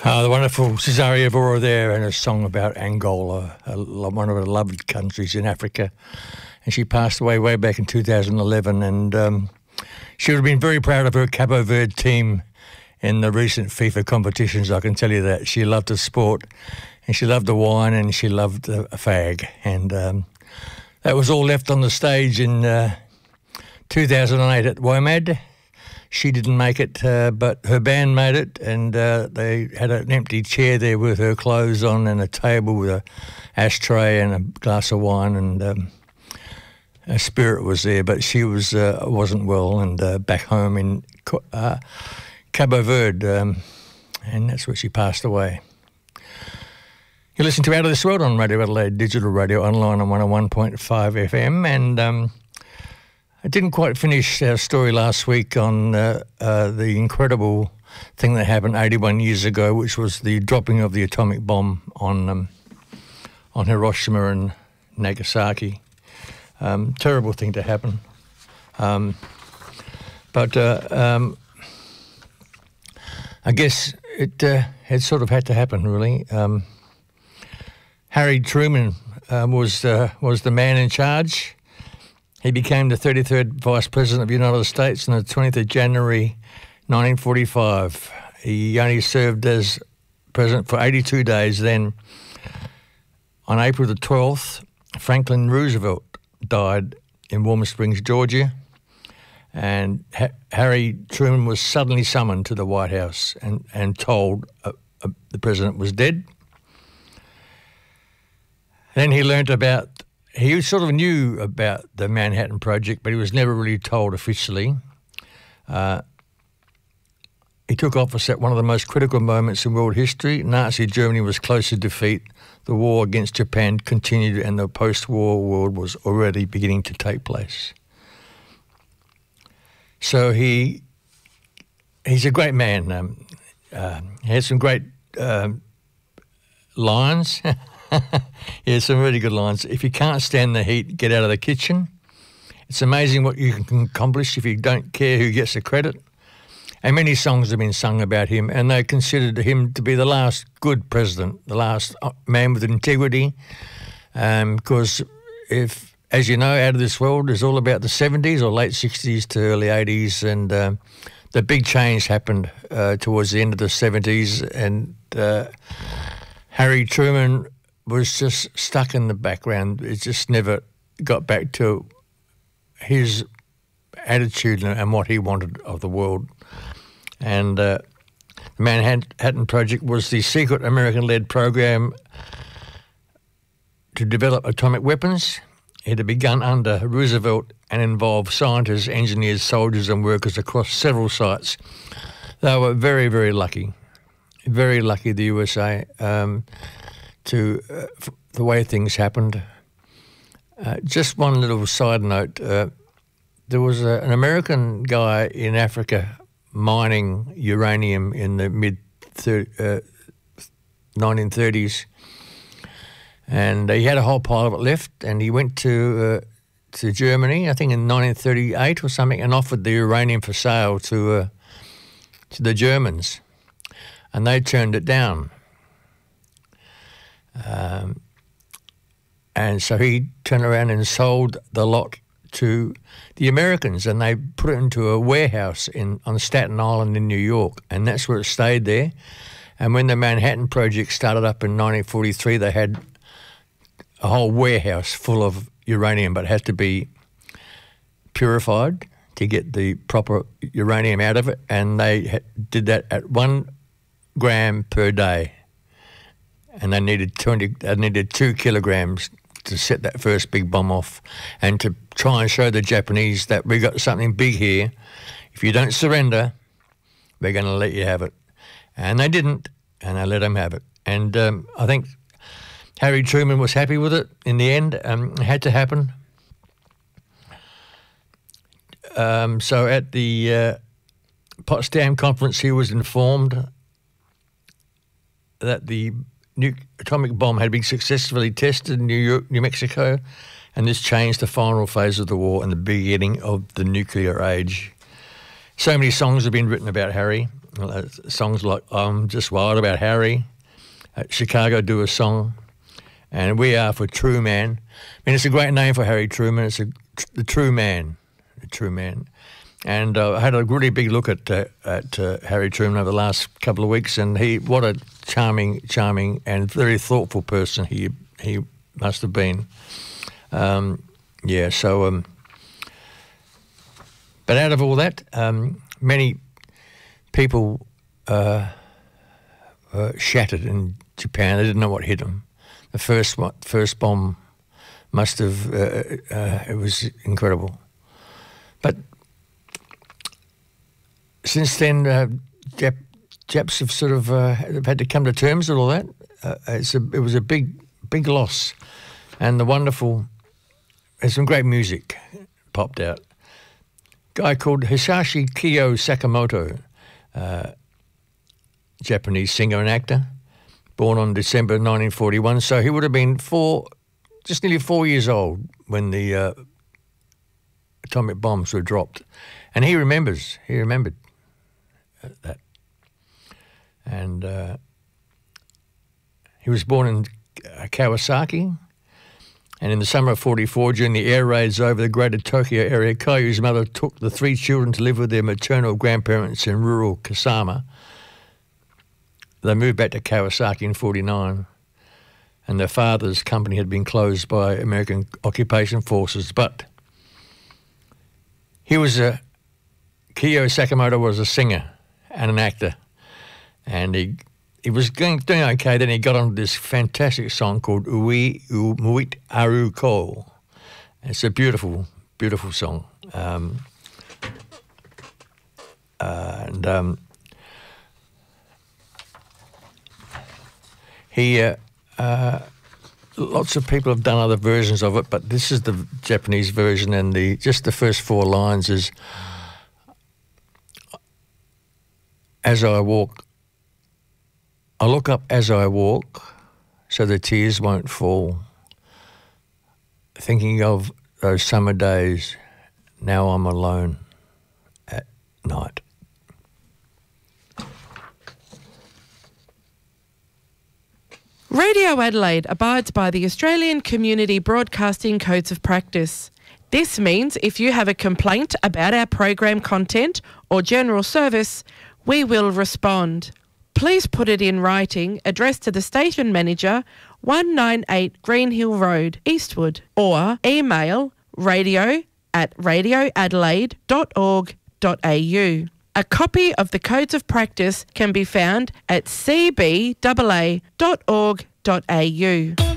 The wonderful Cesaria Evora there, and a song about Angola, one of the loved countries in Africa. And she passed away way back in 2011, and she would have been very proud of her Cabo Verde team in the recent FIFA competitions, I can tell you that. She loved the sport, and she loved the wine, and she loved a fag. And that was all left on the stage in 2008 at WOMAD. She didn't make it, but her band made it, and they had an empty chair there with her clothes on and a table with an ashtray and a glass of wine, and her spirit was there, but she wasn't well, and back home in Cabo Verde, and that's where she passed away. You listen to Out of This World on Radio Adelaide, digital radio, online on 101.5 FM, and I didn't quite finish our story last week on the incredible thing that happened 81 years ago, which was the dropping of the atomic bomb on Hiroshima and Nagasaki. Terrible thing to happen. But I guess it had sort of had to happen, really. Harry Truman was the man in charge. He became the 33rd Vice President of the United States on the 20th of January 1945. He only served as President for 82 days. Then, on April the 12th, Franklin Roosevelt died in Warm Springs, Georgia, and Harry Truman was suddenly summoned to the White House and told the President was dead. Then he learnt about... He sort of knew about the Manhattan Project, but he was never really told officially. He took office at one of the most critical moments in world history. Nazi Germany was close to defeat. The war against Japan continued, and the post-war world was already beginning to take place. So he's a great man. He has some great lines. Yeah, some really good lines. If you can't stand the heat, get out of the kitchen. It's amazing what you can accomplish if you don't care who gets the credit. And many songs have been sung about him, and they considered him to be the last good president, the last man with integrity. Because if, as you know, Out of This World is all about the 70s or late 60s to early 80s, and the big change happened towards the end of the 70s, and Harry Truman was just stuck in the background. It just never got back to his attitude and what he wanted of the world. And the Manhattan Project was the secret American-led program to develop atomic weapons. It had begun under Roosevelt and involved scientists, engineers, soldiers and workers across several sites. They were very, very lucky, the USA, to the way things happened. Just one little side note, there was an American guy in Africa mining uranium in the mid-1930s, and he had a whole pile of it left, and he went to Germany, I think in 1938 or something, and offered the uranium for sale to the Germans, and they turned it down. And so he turned around and sold the lot to the Americans, and they put it into a warehouse on Staten Island in New York, and that's where it stayed there. And when the Manhattan Project started up in 1943, they had a whole warehouse full of uranium, but it had to be purified to get the proper uranium out of it, and they did that at 1 gram per day. And they needed 2 kilograms to set that first big bomb off, and to try and show the Japanese that we got something big here. If you don't surrender, we're going to let you have it. And they didn't, and they let them have it. And I think Harry Truman was happy with it in the end. It had to happen. So at the Potsdam conference, he was informed that the atomic bomb had been successfully tested in New Mexico, and this changed the final phase of the war and the beginning of the nuclear age. So many songs have been written about Harry. songs like I'm Just Wild About Harry. Chicago do a song. And We Are for True Man. I mean, it's a great name for Harry Truman. It's the True Man. The True Man. And I had a really big look at Harry Truman over the last couple of weeks, and what a charming and very thoughtful person he must have been. But out of all that, many people shattered in Japan. They didn't know what hit them. The first bomb must have, it was incredible. But since then, Japs have sort of had to come to terms with all that. It was a big loss. And there's some great music popped out. Guy called Hisashi Kiyo Sakamoto, Japanese singer and actor, born on December 1941. So he would have been just nearly 4 years old when the atomic bombs were dropped. And he remembered that. And he was born in Kawasaki. And in the summer of 1944, during the air raids over the greater Tokyo area, Kyo's mother took the 3 children to live with their maternal grandparents in rural Kasama. They moved back to Kawasaki in 1949, and their father's company had been closed by American occupation forces. But Kiyo Sakamoto was a singer and an actor, and he was doing okay. Then he got on this fantastic song called Ui Umuit Aru Ko. It's a beautiful, beautiful song. Lots of people have done other versions of it, but this is the Japanese version, and just the first 4 lines is, as I walk, I look up as I walk, so the tears won't fall. Thinking of those summer days, now I'm alone at night. Radio Adelaide abides by the Australian Community Broadcasting Codes of Practice. This means if you have a complaint about our program content or general service, we will respond. Please put it in writing, addressed to the station manager, 198 Greenhill Road, Eastwood, or email radio@radioadelaide.org.au. A copy of the Codes of Practice can be found at cbaa.org.au.